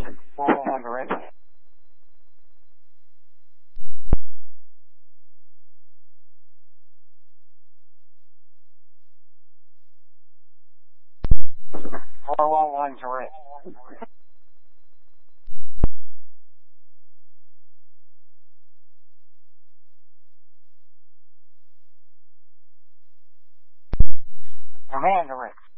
400. Four long lines are in. Commander Rick.